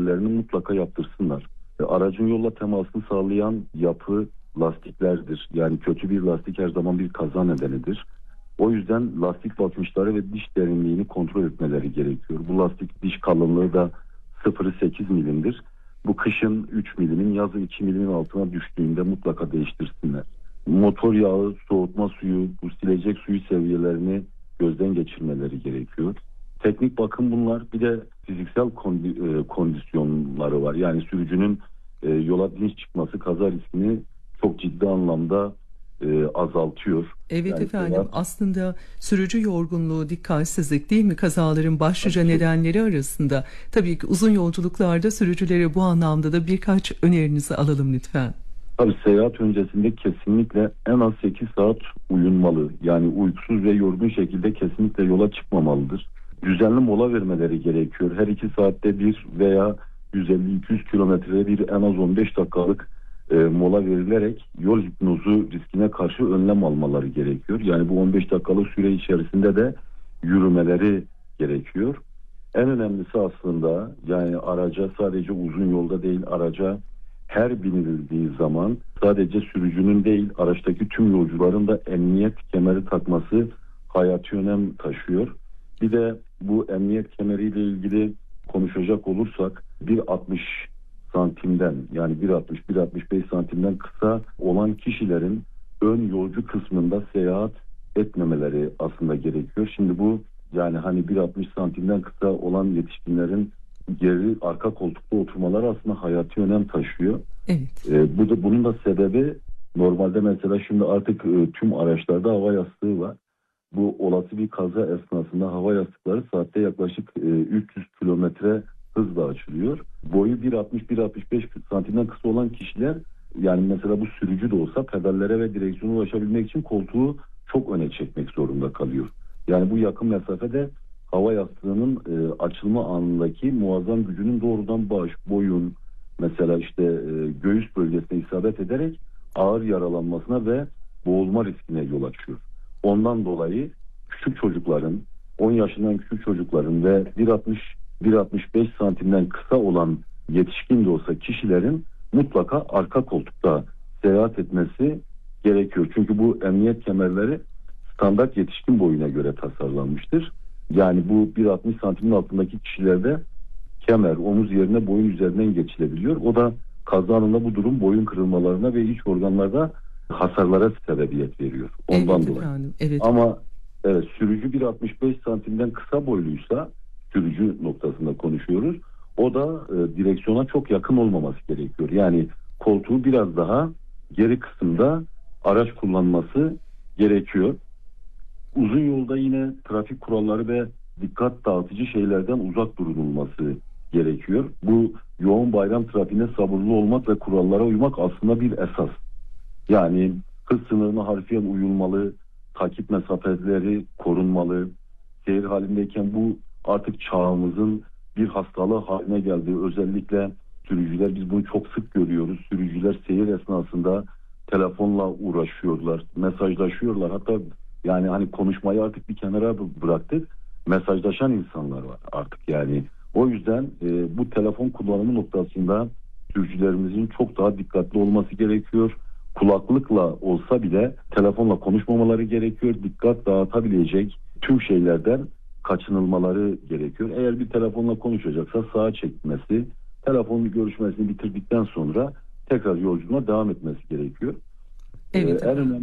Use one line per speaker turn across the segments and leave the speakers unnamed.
kontrollerini mutlaka yaptırsınlar. Aracın yolla temasını sağlayan yapı lastiklerdir. Yani kötü bir lastik her zaman bir kaza nedenidir. O yüzden lastik basınçları ve diş derinliğini kontrol etmeleri gerekiyor. Bu lastik diş kalınlığı da 0,8 milimdir. Bu kışın 3 milimin, yazın 2 milimin altına düştüğünde mutlaka değiştirsinler. Motor yağı, soğutma suyu, bu silecek suyu seviyelerini gözden geçirmeleri gerekiyor. Teknik bakım bunlar. Bir de fiziksel kondisyonları var. Yani sürücünün yola dinç çıkması kaza riskini çok ciddi anlamda azaltıyor.
Evet
Yani
efendim, aslında sürücü yorgunluğu, dikkatsizlik değil mi kazaların başlıca nedenleri arasında. Tabii ki uzun yolculuklarda sürücülere bu anlamda da birkaç önerinizi alalım lütfen.
Tabii seyahat öncesinde kesinlikle en az 8 saat uyunmalı. Yani uykusuz ve yorgun şekilde kesinlikle yola çıkmamalıdır. Düzenli mola vermeleri gerekiyor. Her 2 saatte bir veya 150-200 kilometrede bir en az 15 dakikalık mola verilerek yol hipnozu riskine karşı önlem almaları gerekiyor. Yani bu 15 dakikalık süre içerisinde de yürümeleri gerekiyor. En önemlisi aslında yani araca sadece uzun yolda değil, araca her binildiği zaman sadece sürücünün değil araçtaki tüm yolcuların da emniyet kemeri takması hayati önem taşıyor. Bir de bu emniyet kemeriyle ilgili konuşacak olursak 1.60 santimden yani 1.60-1.65 santimden kısa olan kişilerin ön yolcu kısmında seyahat etmemeleri aslında gerekiyor. Şimdi bu yani hani 1.60 santimden kısa olan yetişkinlerin geri arka koltukta oturmaları aslında hayati önem taşıyor.
Evet.
Bunun da sebebi normalde mesela şimdi artık tüm araçlarda hava yastığı var. Bu olası bir kaza esnasında hava yastıkları saatte yaklaşık 300 kilometre hızla açılıyor. Boyu 1.60-1.65 santimden kısa olan kişiler yani mesela bu sürücü de olsa pedallere ve direksiyona ulaşabilmek için koltuğu çok öne çekmek zorunda kalıyor. Yani bu yakın mesafede hava yastığının açılma anındaki muazzam gücünün doğrudan baş, boyun mesela işte göğüs bölgesine isabet ederek ağır yaralanmasına ve boğulma riskine yol açıyor. Ondan dolayı küçük çocukların 10 yaşından küçük çocukların ve 1.60-1.65 santimden kısa olan yetişkin de olsa kişilerin mutlaka arka koltukta seyahat etmesi gerekiyor. Çünkü bu emniyet kemerleri standart yetişkin boyuna göre tasarlanmıştır. Yani bu 1.60 santimin altındaki kişilerde kemer omuz yerine boyun üzerinden geçilebiliyor. O da kaza anında bu durum boyun kırılmalarına ve iç organlarda hasarlara sebebiyet veriyor. Ondan dolayı.
Efendim, evet.
Ama evet, sürücü 1.65 santimden kısa boyluysa sürücü noktasında konuşuyoruz. O da direksiyona çok yakın olmaması gerekiyor. Yani koltuğu biraz daha geri kısımda araç kullanması gerekiyor. Uzun yolda yine trafik kuralları ve dikkat dağıtıcı şeylerden uzak durulması gerekiyor. Bu yoğun bayram trafiğine sabırlı olmak ve kurallara uymak aslında bir esas. Yani hız sınırına harfiyen uyulmalı, takip mesafeleri korunmalı. Seyir halindeyken bu artık çağımızın bir hastalığı haline geldi. Özellikle sürücüler, biz bunu çok sık görüyoruz. Sürücüler seyir esnasında telefonla uğraşıyorlar, mesajlaşıyorlar. Hatta yani hani konuşmayı artık bir kenara bıraktık. Mesajlaşan insanlar var artık yani. O yüzden bu telefon kullanımı noktasında sürücülerimizin çok daha dikkatli olması gerekiyor. Kulaklıkla olsa bile telefonla konuşmamaları gerekiyor. Dikkat dağıtabilecek tüm şeylerden kaçınılmaları gerekiyor. Eğer bir telefonla konuşacaksa sağa çekmesi, telefon görüşmesini bitirdikten sonra tekrar yolculuğuna devam etmesi gerekiyor.
Evet.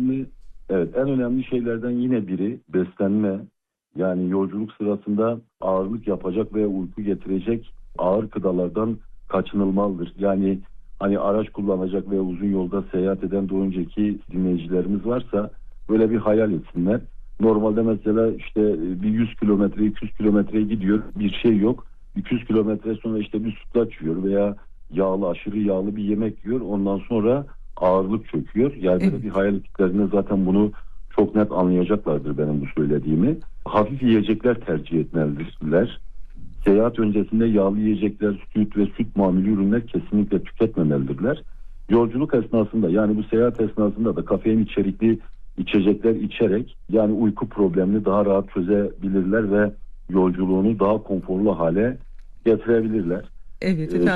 En önemli şeylerden yine biri beslenme. Yani yolculuk sırasında ağırlık yapacak veya uyku getirecek ağır gıdalardan kaçınılmalıdır. Yani hani araç kullanacak veya uzun yolda seyahat eden daha önceki dinleyicilerimiz varsa böyle bir hayal etsinler. Normalde mesela işte bir 100 kilometre 200 kilometre gidiyor, bir şey yok. 200 kilometre sonra işte bir sütlaç yiyor veya aşırı yağlı bir yemek yiyor. Ondan sonra ağırlık çöküyor. Yani böyle bir hayal ettiklerinde zaten bunu çok net anlayacaklardır benim bu söylediğimi. Hafif yiyecekler tercih etmelidirler. Seyahat öncesinde yağlı yiyecekler, süt ve süt mamülü ürünler kesinlikle tüketmemelidirler. Yolculuk esnasında yani bu seyahat esnasında da kafein içerikli içecekler içerek yani uyku problemini daha rahat çözebilirler ve yolculuğunu daha konforlu hale getirebilirler.
Evet efendim.